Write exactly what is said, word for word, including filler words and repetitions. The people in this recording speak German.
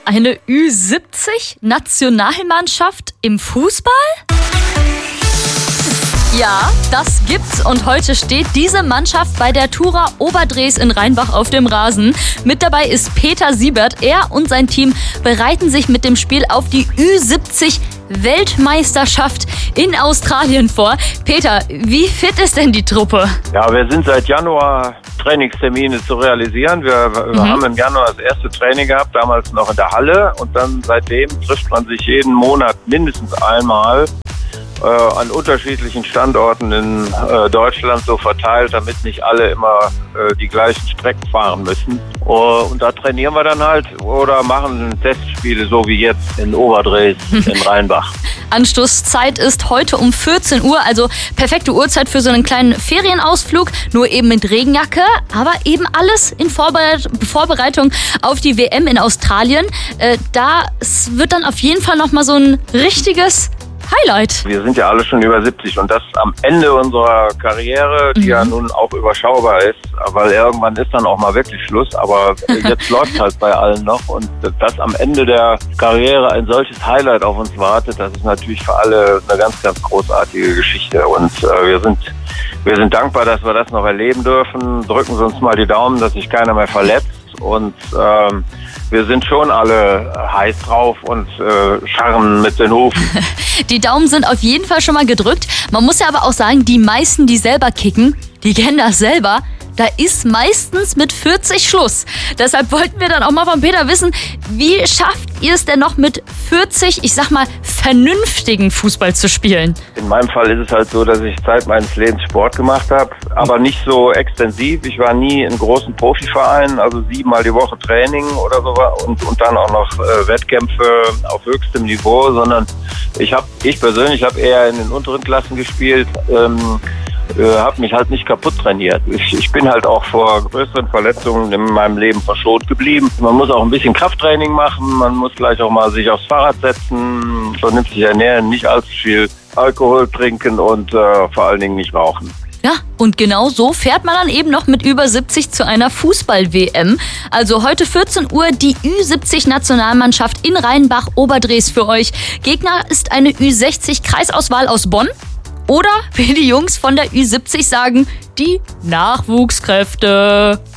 Eine Ü siebzig Nationalmannschaft im Fußball? Ja, das gibt's und heute steht diese Mannschaft bei der Tura Oberdrees in Rheinbach auf dem Rasen. Mit dabei ist Peter Siebert. Er und sein Team bereiten sich mit dem Spiel auf die Ü siebzig Weltmeisterschaft in Australien vor. Peter, wie fit ist denn die Truppe? Ja, wir sind seit Januar Trainingstermine zu realisieren. Wir, wir mhm. haben im Januar das erste Training gehabt, damals noch in der Halle. Und dann seitdem trifft man sich jeden Monat mindestens einmal äh, an unterschiedlichen Standorten in äh, Deutschland so verteilt, damit nicht alle immer äh, die gleichen Strecken fahren müssen. Uh, und da trainieren wir dann halt oder machen Testspiele, so wie jetzt in Oberdrees in Rheinbach. Anstoßzeit ist heute um vierzehn Uhr, also perfekte Uhrzeit für so einen kleinen Ferienausflug, nur eben mit Regenjacke, aber eben alles in Vorbereit- Vorbereitung auf die W M in Australien. Äh, da wird dann auf jeden Fall nochmal so ein richtiges Highlight. Wir sind ja alle schon über siebzig und das am Ende unserer Karriere, die mhm. ja nun auch überschaubar ist, weil irgendwann ist dann auch mal wirklich Schluss, aber jetzt läuft halt bei allen noch und dass am Ende der Karriere ein solches Highlight auf uns wartet, das ist natürlich für alle eine ganz, ganz großartige Geschichte und äh, wir sind wir sind dankbar, dass wir das noch erleben dürfen. Drücken Sie uns mal die Daumen, dass sich keiner mehr verletzt und ähm, wir sind schon alle heiß drauf und äh, scharren mit den Hufen. Die Daumen sind auf jeden Fall schon mal gedrückt. Man muss ja aber auch sagen, die meisten, die selber kicken, die kennen das selber. Da ist meistens mit vierzig Schluss. Deshalb wollten wir dann auch mal von Peter wissen, wie schafft ihr es denn noch mit vierzig, ich sag mal, vernünftigen Fußball zu spielen? In meinem Fall ist es halt so, dass ich Zeit meines Lebens Sport gemacht habe, aber nicht so extensiv. Ich war nie in großen Profivereinen, also siebenmal die Woche Training oder so und, und dann auch noch äh, Wettkämpfe auf höchstem Niveau, sondern ich habe, ich persönlich habe eher in den unteren Klassen gespielt, ähm, Äh, habe mich halt nicht kaputt trainiert. Ich, ich bin halt auch vor größeren Verletzungen in meinem Leben verschont geblieben. Man muss auch ein bisschen Krafttraining machen, man muss gleich auch mal sich aufs Fahrrad setzen, vernünftig ernähren, nicht allzu viel Alkohol trinken und äh, vor allen Dingen nicht rauchen. Ja, und genau so fährt man dann eben noch mit über siebzig zu einer Fußball-W M. Also heute vierzehn Uhr die Ü siebzig Nationalmannschaft in Rheinbach-Oberdrees für euch. Gegner ist eine Ü sechzig Kreisauswahl aus Bonn. Oder, wie die Jungs von der Ü siebzig sagen, die Nachwuchskräfte.